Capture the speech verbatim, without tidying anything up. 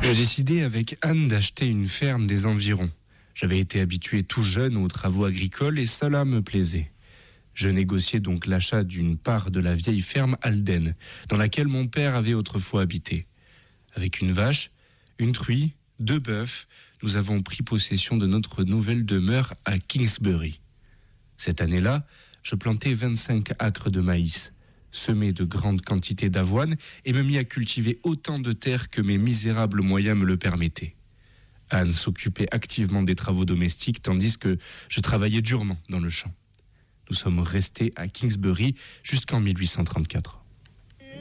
J'ai décidé avec Anne d'acheter une ferme des environs. J'avais été habitué tout jeune aux travaux agricoles et cela me plaisait. Je négociais donc l'achat d'une part de la vieille ferme Alden, dans laquelle mon père avait autrefois habité. Avec une vache, une truie, deux bœufs, nous avons pris possession de notre nouvelle demeure à Kingsbury. Cette année-là, je plantai vingt-cinq acres de maïs, semai de grandes quantités d'avoine et me mis à cultiver autant de terre que mes misérables moyens me le permettaient. Anne s'occupait activement des travaux domestiques tandis que je travaillais durement dans le champ. Nous sommes restés à Kingsbury jusqu'en mille huit cent trente-quatre.